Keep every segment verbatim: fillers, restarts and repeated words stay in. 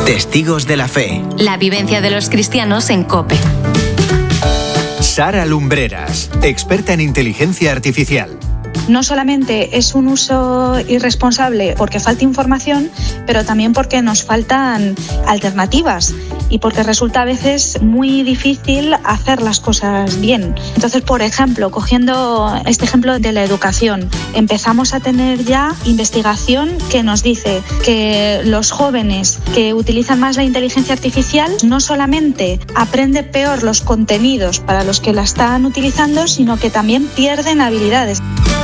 Testigos de la fe. La vivencia de los cristianos en COPE. Sara Lumbreras, experta en inteligencia artificial. No solamente es un uso irresponsable porque falta información, pero también porque nos faltan alternativas y porque resulta a veces muy difícil hacer las cosas bien. Entonces, por ejemplo, cogiendo este ejemplo de la educación, empezamos a tener ya investigación que nos dice que los jóvenes que utilizan más la inteligencia artificial no solamente aprenden peor los contenidos para los que la están utilizando, sino que también pierden habilidades.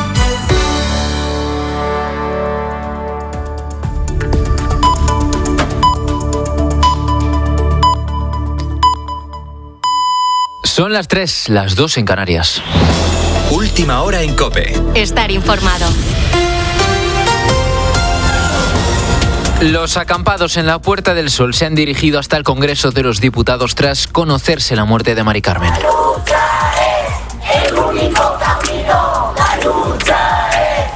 Son las tres, las dos en Canarias. Última hora en COPE. Estar informado. Los acampados en la Puerta del Sol se han dirigido hasta el Congreso de los Diputados tras conocerse la muerte de Mari Carmen. La lucha es el único camino. La lucha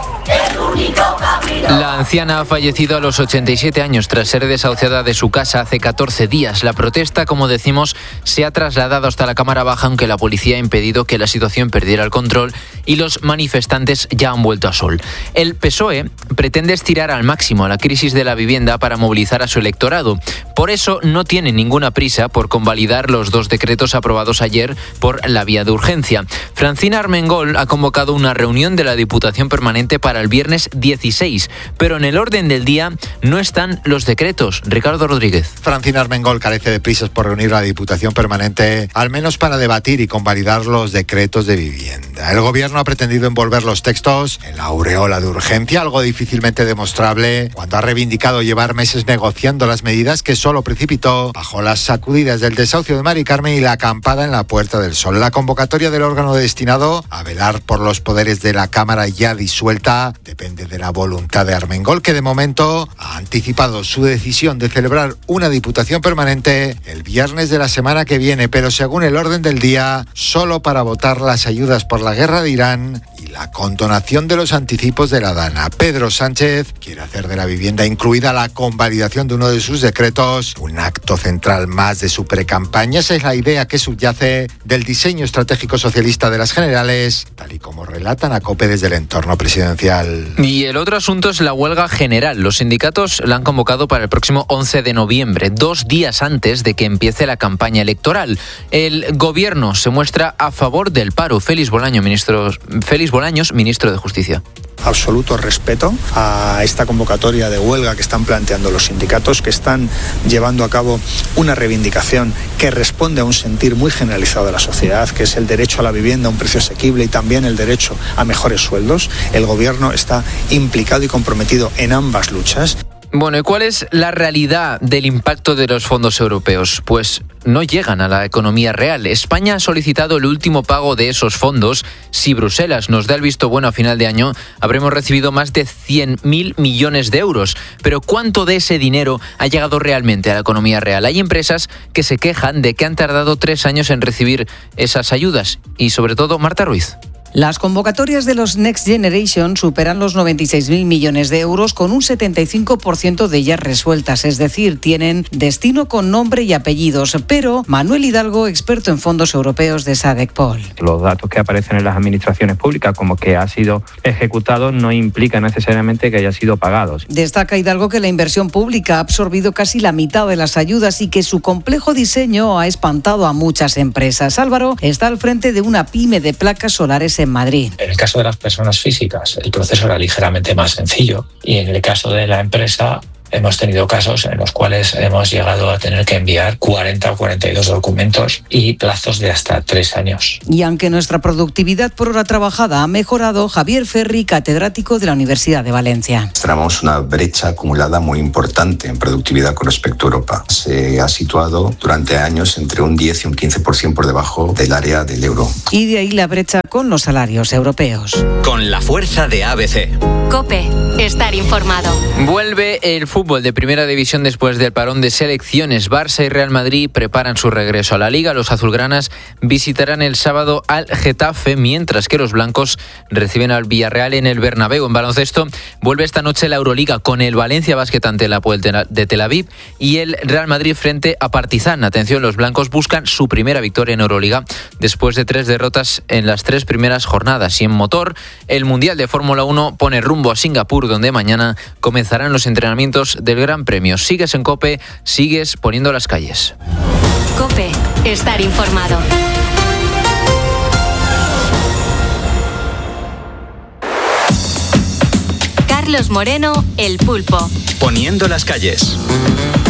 es el único camino. La anciana ha fallecido a los ochenta y siete años tras ser desahuciada de su casa hace catorce días. La protesta, como decimos, se ha trasladado hasta la Cámara Baja, aunque la policía ha impedido que la situación perdiera el control y los manifestantes ya han vuelto a Sol. El P S O E pretende estirar al máximo la crisis de la vivienda para movilizar a su electorado. Por eso no tiene ninguna prisa por convalidar los dos decretos aprobados ayer por la vía de urgencia. Francina Armengol ha convocado una reunión de la Diputación Permanente para el viernes dieciséis, pero en el orden del día no están los decretos. Ricardo Rodríguez. Francina Armengol carece de prisas por reunir a la Diputación Permanente, al menos para debatir y convalidar los decretos de vivienda. El Gobierno ha pretendido envolver los textos en la aureola de urgencia, algo difícilmente demostrable, cuando ha reivindicado llevar meses negociando las medidas que solo precipitó bajo las sacudidas del desahucio de Mari Carmen y la acampada en la Puerta del Sol. La convocatoria del órgano destinado a velar por los poderes de la Cámara ya disuelta depende de la voluntad de Armengol, que de momento ha anticipado su decisión de celebrar una Diputación Permanente el viernes de la semana que viene, pero según el orden del día, solo para votar las ayudas por la guerra de Irán y la condonación de los anticipos de la Dana. Pedro Sánchez quiere hacer de la vivienda, incluida la convalidación de uno de sus decretos, un acto central más de su precampaña. Esa es la idea que subyace del diseño estratégico socialista de las generales, tal y como relatan a COPE desde el entorno presidencial. Y el otro asunto es la huelga general. Los sindicatos la han convocado para el próximo once de noviembre, dos días antes de que empiece la campaña electoral. El Gobierno se muestra a favor del paro. Félix Bolaños, ministro, Félix Bolaños, ministro de Justicia. Absoluto respeto a esta convocatoria de huelga que están planteando los sindicatos, que están llevando a cabo una reivindicación que responde a un sentir muy generalizado de la sociedad, que es el derecho a la vivienda a un precio asequible y también el derecho a mejores sueldos. El Gobierno está implicado y comprometido en ambas luchas. Bueno, ¿y cuál es la realidad del impacto de los fondos europeos? Pues no llegan a la economía real. España ha solicitado el último pago de esos fondos. Si Bruselas nos da el visto bueno a final de año, habremos recibido más de cien mil millones de euros. Pero ¿cuánto de ese dinero ha llegado realmente a la economía real? Hay empresas que se quejan de que han tardado tres años en recibir esas ayudas. Y sobre todo, Marta Ruiz. Las convocatorias de los Next Generation superan los noventa y seis mil millones de euros con un setenta y cinco por ciento de ellas resueltas, es decir, tienen destino con nombre y apellidos. Pero Manuel Hidalgo, experto en fondos europeos de SADECPOL. Los datos que aparecen en las administraciones públicas como que ha sido ejecutado no implica necesariamente que haya sido pagado. Destaca Hidalgo que la inversión pública ha absorbido casi la mitad de las ayudas y que su complejo diseño ha espantado a muchas empresas. Álvaro está al frente de una pyme de placas solares en Madrid. En el caso de las personas físicas, el proceso era ligeramente más sencillo y en el caso de la empresa hemos tenido casos en los cuales hemos llegado a tener que enviar cuarenta o cuarenta y dos documentos y plazos de hasta tres años. Y aunque nuestra productividad por hora trabajada ha mejorado, Javier Ferri, catedrático de la Universidad de Valencia. Tenemos una brecha acumulada muy importante en productividad con respecto a Europa. Se ha situado durante años entre un diez y un quince por ciento por debajo del área del euro. Y de ahí la brecha con los salarios europeos. Con la fuerza de A B C. COPE. Estar informado. Vuelve el fútbol de primera división después del parón de selecciones. Barça y Real Madrid preparan su regreso a la Liga. Los azulgranas visitarán el sábado al Getafe, mientras que los blancos reciben al Villarreal en el Bernabéu. En baloncesto vuelve esta noche la Euroliga con el Valencia Basket ante el Hapoel de Tel Aviv y el Real Madrid frente a Partizan. Atención, los blancos buscan su primera victoria en Euroliga después de tres derrotas en las tres primeras jornadas. Y en motor, el Mundial de Fórmula uno pone rumbo a Singapur, donde mañana comenzarán los entrenamientos del Gran Premio. Sigues en COPE, sigues poniendo las calles. COPE, estar informado. Carlos Moreno, El Pulpo. Poniendo las calles.